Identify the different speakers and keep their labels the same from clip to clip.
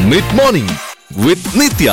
Speaker 1: Mid morning വിത്ത് നിത്യ.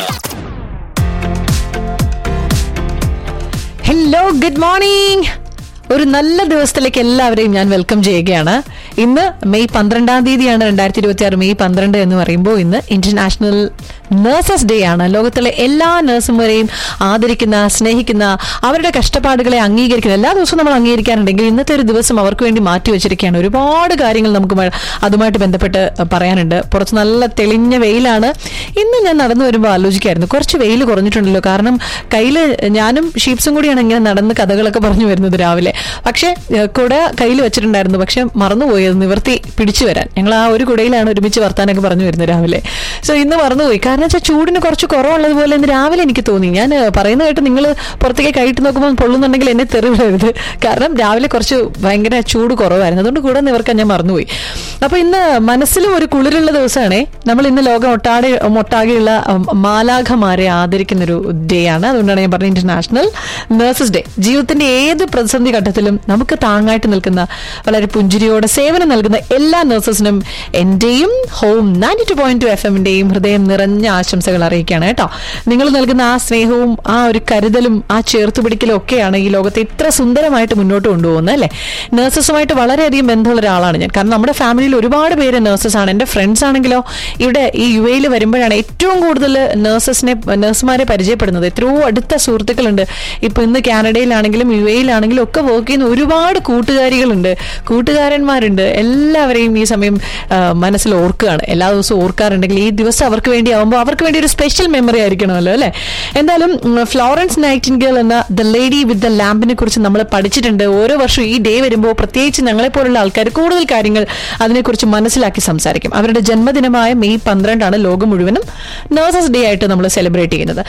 Speaker 2: Hello, good morning. ഒരു നല്ല ദിവസത്തിലേക്ക് എല്ലാവരെയും ഞാൻ വെൽക്കം ചെയ്യുകയാണ്. ഇന്ന് മെയ് 12-ാം തീയതിയാണ് 2026. മെയ് 12 എന്ന് പറയുമ്പോൾ ഇന്ന് ഇന്റർനാഷണൽ നഴ്സസ് ഡേ ആണ്. ലോകത്തിലെ എല്ലാ നഴ്സുമാരെയും ആദരിക്കുന്ന, സ്നേഹിക്കുന്ന, അവരുടെ കഷ്ടപ്പാടുകളെ അംഗീകരിക്കുന്ന, എല്ലാ ദിവസവും നമ്മൾ അംഗീകരിക്കാറുണ്ടെങ്കിൽ ഇന്നത്തെ ഒരു ദിവസം അവർക്ക് വേണ്ടി മാറ്റിവെച്ചിരിക്കുകയാണ്. ഒരുപാട് കാര്യങ്ങൾ നമുക്ക് അതുമായിട്ട് ബന്ധപ്പെട്ട് പറയാനുണ്ട്. പുറത്ത് നല്ല തെളിഞ്ഞ വെയിലാണ്. ഇന്ന് ഞാൻ നടന്നു വരുമ്പോൾ ആലോചിക്കായിരുന്നു, കുറച്ച് വെയിൽ കുറഞ്ഞിട്ടുണ്ടല്ലോ. കാരണം കയ്യിൽ ഞാനും ഷീപ്സും കൂടിയാണ് ഇങ്ങനെ നടന്ന് കഥകളൊക്കെ പറഞ്ഞു വരുന്നത് രാവിലെ. പക്ഷെ കുട കയ്യിൽ വെച്ചിട്ടുണ്ടായിരുന്നു, പക്ഷെ മറന്നുപോയി അത് നിവർത്തി പിടിച്ചു വരാൻ. ഞങ്ങൾ ആ ഒരു കുടയിലാണ് ഒരുമിച്ച് വർത്താനൊക്കെ പറഞ്ഞു വരുന്നത് രാവിലെ. സോ ഇന്ന് മറന്നുപോയി. കാരണം വെച്ചാൽ ചൂടിന് കുറച്ച് കുറവുള്ളതുപോലെ ഇന്ന് രാവിലെ എനിക്ക് തോന്നി. ഞാൻ പറയുന്ന കേട്ട് നിങ്ങൾ പുറത്തേക്ക് കൈയിട്ട് നോക്കുമ്പോൾ പൊള്ളുന്നുണ്ടെങ്കിൽ എന്നെ തെറിവിടരുത്. കാരണം രാവിലെ കുറച്ച് ഭയങ്കര ചൂട് കുറവായിരുന്നു, അതുകൊണ്ട് കൂടെ നിവർക്കാൻ ഞാൻ മറന്നുപോയി. അപ്പൊ ഇന്ന് മനസ്സിലും ഒരു കുളിരുള്ള ദിവസമാണേ. നമ്മൾ ഇന്ന് ലോകം ഒട്ടാകെയുള്ള മാലാഖമാരെ ആദരിക്കുന്ന ഒരു ഡേ ആണ്. അതുകൊണ്ടാണ് ഞാൻ പറഞ്ഞത് ഇന്റർനാഷണൽ നഴ്സസ് ഡേ. ജീവിതത്തിന്റെ ഏത് പ്രതിസന്ധി ഘട്ടത്തിലും നമുക്ക് താങ്ങായിട്ട് നിൽക്കുന്ന, വളരെ പുഞ്ചിരിയോടെ സേവനം നൽകുന്ന എല്ലാ നഴ്സസിനും എന്റെയും ഹോം 92.2 FM-ന്റെയും ഹൃദയം നിറഞ്ഞ ആശംസകൾ അറിയിക്കുകയാണ് കേട്ടോ. നിങ്ങൾ നൽകുന്ന ആ സ്നേഹവും ആ ഒരു കരുതലും ആ ചേർത്തുപിടിക്കലും ഒക്കെയാണ് ഈ ലോകത്തെ ഇത്ര സുന്ദരമായിട്ട് മുന്നോട്ട് കൊണ്ടുപോകുന്നത് അല്ലേ. നഴ്സസുമായിട്ട് വളരെയധികം ബന്ധമുള്ള ഒരാളാണ് ഞാൻ. കാരണം നമ്മുടെ ഫാമിലിയിൽ ഒരുപാട് പേര് നഴ്സസ് ആണ്. എൻ്റെ ഫ്രണ്ട്സ് ആണെങ്കിലോ ഇവിടെ ഈ UAE വരുമ്പോഴാണ് ഏറ്റവും കൂടുതൽ നഴ്സുമാരെ പരിചയപ്പെടുന്നത്. എത്രയോ അടുത്ത സുഹൃത്തുക്കളുണ്ട്. ഇപ്പൊ ഇന്ന് കാനഡയിലാണെങ്കിലും UAE-യിലാണെങ്കിലും ഒക്കെ വർക്ക് ചെയ്യുന്ന ഒരുപാട് കൂട്ടുകാരികളുണ്ട്, കൂട്ടുകാരന്മാരുണ്ട്. എല്ലാവരെയും ഈ സമയം മനസ്സിൽ ഓർക്കുകയാണ്. എല്ലാ ദിവസവും ഓർക്കാറുണ്ടെങ്കിൽ ഈ ദിവസം അവർക്ക് വേണ്ടി ആവുമ്പോൾ അവർക്ക് വേണ്ടി ഒരു സ്പെഷ്യൽ മെമ്മറി ആയിരിക്കണമല്ലോ അല്ലെ. എന്തായാലും ഫ്ലോറൻസ് നൈറ്റിംഗേൽ എന്ന ദ ലേഡി വിത്ത് ദ ലാമ്പിനെ കുറിച്ച് നമ്മൾ പഠിച്ചിട്ടുണ്ട്. ഓരോ വർഷവും ഈ ഡേ വരുമ്പോൾ പ്രത്യേകിച്ച് ഞങ്ങളെപ്പോലുള്ള ആൾക്കാർ കൂടുതൽ കാര്യങ്ങൾ അതിനെക്കുറിച്ച് മനസ്സിലാക്കി സംസാരിക്കും. അവരുടെ ജന്മദിനമായ മെയ് 12 ലോകം മുഴുവനും നഴ്സസ് ഡേ ആയിട്ട് നമ്മൾ സെലിബ്രേറ്റ് ചെയ്യുന്നത്.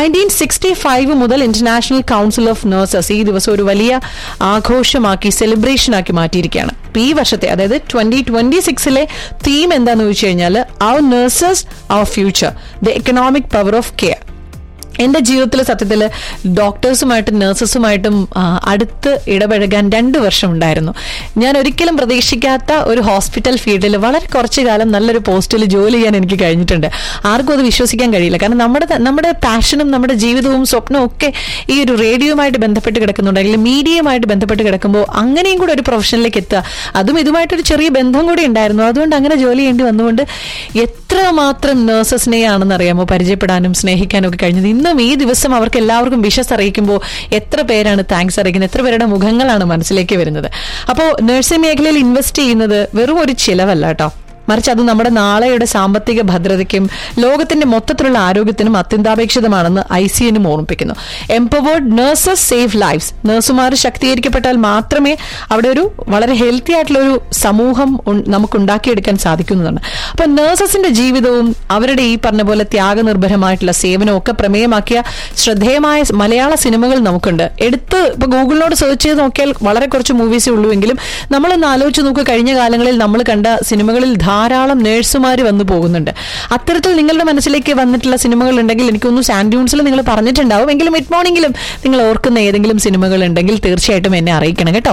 Speaker 2: 1965 മുതൽ ഇന്റർനാഷണൽ കൗൺസിൽ ഓഫ് നഴ്സസ് ഈ ദിവസം ഒരു വലിയ ആഘോഷമാക്കി, സെലിബ്രേഷൻ ആക്കി മാറ്റിയിരിക്കുകയാണ്. ഈ വർഷത്തെ, അതായത് 2026-ലെ തീം എന്താണെന്ന് ചോദിച്ചു കഴിഞ്ഞാൽ അവർ nurses our future, the economic power of care. എൻ്റെ ജീവിതത്തിൽ സത്യത്തിൽ ഡോക്ടേഴ്സുമായിട്ടും നഴ്സസുമായിട്ടും അടുത്ത് ഇടപഴകാൻ 2 വർഷം ഉണ്ടായിരുന്നു. ഞാൻ ഒരിക്കലും പ്രതീക്ഷിക്കാത്ത ഒരു ഹോസ്പിറ്റൽ ഫീൽഡിൽ വളരെ കുറച്ചു കാലം നല്ലൊരു പോസ്റ്റിൽ ജോലി ചെയ്യാൻ എനിക്ക് കഴിഞ്ഞിട്ടുണ്ട്. ആർക്കും അത് വിശ്വസിക്കാൻ കഴിയില്ല. കാരണം നമ്മുടെ പാഷനും നമ്മുടെ ജീവിതവും സ്വപ്നവും ഒക്കെ ഈ ഒരു റേഡിയോയുമായിട്ട് ബന്ധപ്പെട്ട് കിടക്കുന്നുണ്ട്, അല്ലെങ്കിൽ മീഡിയയുമായിട്ട് ബന്ധപ്പെട്ട് കിടക്കുമ്പോൾ അങ്ങനെയും കൂടെ ഒരു പ്രൊഫഷനിലേക്ക് എത്തുക, അതും ഇതുമായിട്ടൊരു ചെറിയ ബന്ധം കൂടി ഉണ്ടായിരുന്നു. അതുകൊണ്ട് അങ്ങനെ ജോലി ചെയ്യേണ്ടി വന്നുകൊണ്ട് എത്രമാത്രം നഴ്സസിനെയാണെന്ന് അറിയാമോ പരിചയപ്പെടാനും സ്നേഹിക്കാനും ഒക്കെ കഴിഞ്ഞത്. ഇന്നും ഈ ദിവസം അവർക്ക് എല്ലാവർക്കും വിഷസ് അറിയിക്കുമ്പോൾ എത്ര പേരാണ് താങ്ക്സ് അറിയിക്കുന്നത്, എത്ര പേരുടെ മുഖങ്ങളാണ് മനസ്സിലേക്ക് വരുന്നത്. അപ്പോൾ നഴ്സിംഗ് മേഖലയിൽ ഇൻവെസ്റ്റ് ചെയ്യുന്നത് വെറും ഒരു ചിലവല്ല കേട്ടോ, മറിച്ച് അത് നമ്മുടെ നാളെയുടെ സാമ്പത്തിക ഭദ്രതയ്ക്കും ലോകത്തിന്റെ മൊത്തത്തിലുള്ള ആരോഗ്യത്തിനും അത്യന്താപേക്ഷിതമാണെന്ന് ICNും ഓർമ്മിപ്പിക്കുന്നു. Empowered nurses save lives. നഴ്സുമാർ ശാക്തീകരിക്കപ്പെട്ടാൽ മാത്രമേ അവിടെ ഒരു വളരെ ഹെൽത്തി ആയിട്ടുള്ള ഒരു സമൂഹം നമുക്ക് ഉണ്ടാക്കിയെടുക്കാൻ സാധിക്കുന്നതാണ്. അപ്പൊ നഴ്സസിന്റെ ജീവിതവും അവരുടെ ഈ പറഞ്ഞ പോലെ ത്യാഗനിർഭരമായിട്ടുള്ള സേവനവും ഒക്കെ പ്രമേയമാക്കിയ ശ്രദ്ധേയമായ മലയാള സിനിമകൾ നമുക്കുണ്ട്. ഇപ്പൊ ഗൂഗിളിനോട് സെർച്ച് ചെയ്ത് നോക്കിയാൽ വളരെ കുറച്ച് മൂവീസേ ഉള്ളൂ. എങ്കിലും നമ്മളൊന്ന് ആലോചിച്ച് നോക്കുക, കഴിഞ്ഞ കാലങ്ങളിൽ നമ്മൾ കണ്ട സിനിമകളിൽ ധാരാളം നേഴ്സുമാർ വന്നു പോകുന്നുണ്ട്. അത്തരത്തിൽ നിങ്ങളുടെ മനസ്സിലേക്ക് വന്നിട്ടുള്ള സിനിമകൾ ഉണ്ടെങ്കിൽ എനിക്കൊന്ന് സാൻഡ് ഡ്യൂൺസിൽ നിങ്ങൾ പറഞ്ഞിട്ടുണ്ടാവും. എങ്കിലും മിഡ് മോർണിംഗിലും നിങ്ങൾ ഓർക്കുന്ന ഏതെങ്കിലും സിനിമകൾ ഉണ്ടെങ്കിൽ തീർച്ചയായിട്ടും എന്നെ അറിയിക്കണം കേട്ടോ.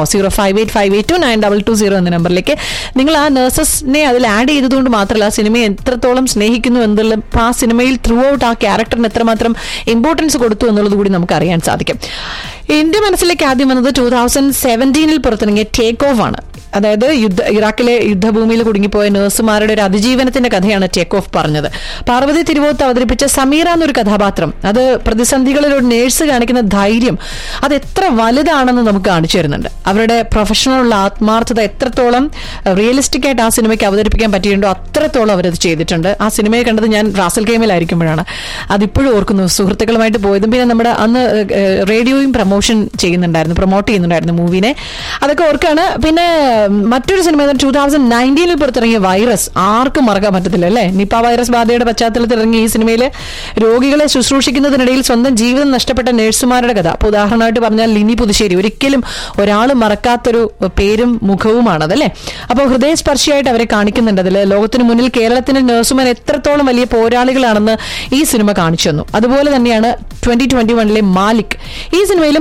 Speaker 2: 0585829220 എന്ന നമ്പറിലേക്ക്. നിങ്ങൾ ആ നഴ്സസിനെ അതിൽ ആഡ് ചെയ്തതുകൊണ്ട് മാത്രമല്ല, ആ സിനിമയെ എത്രത്തോളം സ്നേഹിക്കുന്നു എന്നുള്ള, ആ സിനിമയിൽ ത്രൂ ഔട്ട് ആ ക്യാരക്ടറിന് എത്രമാത്രം ഇമ്പോർട്ടൻസ് കൊടുത്തു എന്നുള്ളത് കൂടി നമുക്ക് അറിയാൻ സാധിക്കും. എന്റെ മനസ്സിലേക്ക് ആദ്യം വന്നത് 2017 പുറത്തിറങ്ങിയ ടേക്ക് ഓഫ് ആണ്. അതായത് ഇറാഖിലെ യുദ്ധഭൂമിയിൽ കുടുങ്ങിപ്പോയ നഴ്സുമാരുടെ ഒരു അതിജീവനത്തിന്റെ കഥയാണ് ടേക്ക് ഓഫ് പറഞ്ഞത്. പാർവതി തിരുവോത്ത് അവതരിപ്പിച്ച സമീറ എന്നൊരു കഥാപാത്രം, അത് പ്രതിസന്ധികളിൽ ഒരു നേഴ്സ് കാണിക്കുന്ന ധൈര്യം അത് എത്ര വലുതാണെന്ന് നമുക്ക് കാണിച്ചു തരുന്നുണ്ട്. അവരുടെ പ്രൊഫഷണലുള്ള ആത്മാർത്ഥത എത്രത്തോളം റിയലിസ്റ്റിക് ആയിട്ട് ആ സിനിമയ്ക്ക് അവതരിപ്പിക്കാൻ പറ്റിയിട്ടുണ്ടോ അത്രത്തോളം അവരത് ചെയ്തിട്ടുണ്ട്. ആ സിനിമയെ കണ്ടത് ഞാൻ റാസൽ ഗെയിമിലായിരിക്കുമ്പോഴാണ്. അതിപ്പോഴും ഓർക്കുന്നു. സുഹൃത്തുക്കളുമായിട്ട് പോയതും പിന്നെ നമ്മുടെ അന്ന് റേഡിയോയും പ്രൊമോട്ട് ചെയ്യുന്നുണ്ടായിരുന്നു മൂവിനെ. അതൊക്കെ ഓർക്കാണ്. പിന്നെ മറ്റൊരു സിനിമ 2019 പുറത്തിറങ്ങിയ വൈറസ്, ആർക്കും മറക്കാൻ പറ്റത്തില്ല അല്ലെ. നിപ വൈറസ് ബാധയുടെ പശ്ചാത്തലത്തിൽ ഇറങ്ങിയ ഈ സിനിമയിൽ രോഗികളെ ശുശ്രൂഷിക്കുന്നതിനിടയിൽ സ്വന്തം ജീവിതം നഷ്ടപ്പെട്ട നഴ്സുമാരുടെ കഥ. അപ്പൊ ഉദാഹരണമായിട്ട് പറഞ്ഞാൽ ലിനി പുതുശ്ശേരി, ഒരിക്കലും ഒരാൾ മറക്കാത്തൊരു പേരും മുഖവുമാണതല്ലേ. അപ്പോൾ ഹൃദയസ്പർശിയായിട്ട് അവരെ കാണിക്കുന്നുണ്ട് അതിൽ. ലോകത്തിന് മുന്നിൽ കേരളത്തിന്റെ നഴ്സുമാർ എത്രത്തോളം വലിയ പോരാളികളാണെന്ന് ഈ സിനിമ കാണിച്ചു തന്നു. അതുപോലെ തന്നെയാണ് 2021 മാലിക്. ഈ സിനിമയിലും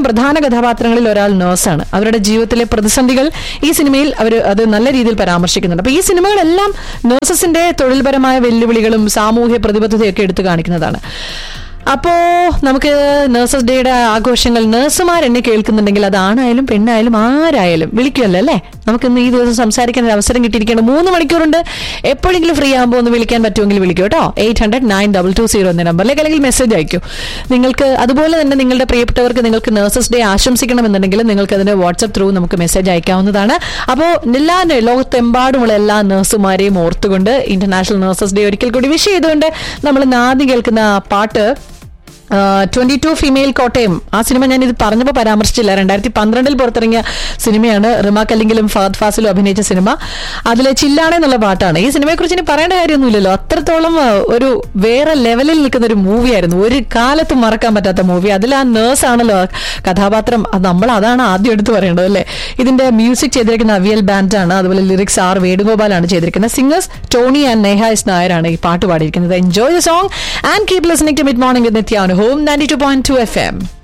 Speaker 2: പ്രധാന കഥാപാത്രങ്ങളിൽ ഒരാൾ നഴ്സാണ്. അവരുടെ ജീവിതത്തിലെ പ്രതിസന്ധികൾ ഈ സിനിമയിൽ അവർ അത് നല്ല രീതിയിൽ പരാമർശിക്കുന്നുണ്ട്. അപ്പൊ ഈ സിനിമകളെല്ലാം നഴ്സസിന്റെ തൊഴിൽപരമായ വെല്ലുവിളികളും സാമൂഹ്യ പ്രതിബദ്ധതയൊക്കെ എടുത്തു കാണിക്കുന്നതാണ്. അപ്പോ നമുക്ക് നഴ്സസ് ഡേയുടെ ആഘോഷങ്ങൾ നഴ്സുമാർ എന്നെ കേൾക്കുന്നുണ്ടെങ്കിൽ അത് ആണായാലും പെണ്ണായാലും ആരായാലും വിളിക്കുമല്ലോ അല്ലേ. നമുക്ക് ഇന്ന് ഈ ദിവസം സംസാരിക്കാൻ ഒരു അവസരം കിട്ടിയിരിക്കുകയാണ്. 3 മണിക്കൂറുണ്ട്. എപ്പോഴെങ്കിലും ഫ്രീ ആകുമ്പോൾ ഒന്ന് വിളിക്കാൻ പറ്റുമെങ്കിൽ വിളിക്കൂ കേട്ടോ. 800-9220 എന്ന നമ്പറിലേക്ക് അല്ലെങ്കിൽ മെസ്സേജ് അയക്കൂ. നിങ്ങൾക്ക് അതുപോലെ തന്നെ നിങ്ങളുടെ പ്രിയപ്പെട്ടവർക്ക് നിങ്ങൾക്ക് നഴ്സസ് ഡേ ആശംസിക്കണമെന്നുണ്ടെങ്കിൽ നിങ്ങൾക്ക് അതിന്റെ വാട്സ്ആപ്പ് ത്രൂ നമുക്ക് മെസ്സേജ് അയക്കാവുന്നതാണ്. അപ്പോൾ എല്ലാ ലോകത്തെമ്പാടുമുള്ള എല്ലാ നഴ്സുമാരെയും ഓർത്തുകൊണ്ട് ഇന്റർനാഷണൽ നഴ്സസ് ഡേ ഒരിക്കൽ കൂടി വിഷ് ചെയ്തുകൊണ്ട് നമ്മൾ ഇന്ന് ആദ്യം കേൾക്കുന്ന പാട്ട് 22 ഫീമെയിൽ കോട്ടയം. ആ സിനിമ ഞാൻ ഇത് പറഞ്ഞപ്പോൾ പരാമർശിച്ചില്ല. 2012 പുറത്തിറങ്ങിയ സിനിമയാണ്. റിമാക്ക് അല്ലെങ്കിലും ഫഹദ് ഫാസിലും അഭിനയിച്ച സിനിമ. അതിലെ ചില്ലാണെ എന്നുള്ള പാട്ടാണ്. ഈ സിനിമയെക്കുറിച്ച് ഇനി പറയേണ്ട കാര്യമൊന്നുമില്ലല്ലോ. അത്രത്തോളം ഒരു വേറെ ലെവലിൽ നിൽക്കുന്ന ഒരു മൂവിയായിരുന്നു. ഒരു കാലത്തും മറക്കാൻ പറ്റാത്ത മൂവി. അതിൽ ആ നേഴ്സ് ആണല്ലോ കഥാപാത്രം. അതാണ് ആദ്യം എടുത്ത് പറയേണ്ടത് അല്ലേ. ഇതിന്റെ മ്യൂസിക് ചെയ്തിരിക്കുന്ന അവിയൽ ബാൻഡാണ്. അതുപോലെ ലിറിക്സ് ആർ വേണുഗോപാലാണ് ചെയ്തിരിക്കുന്നത്. Singers Tony and Neha S നായരാണ് ഈ പാട്ട് പാടിയിരിക്കുന്നത്. Enjoy the song and keep listening to mid morning with Nithya on Home 92.2 FM.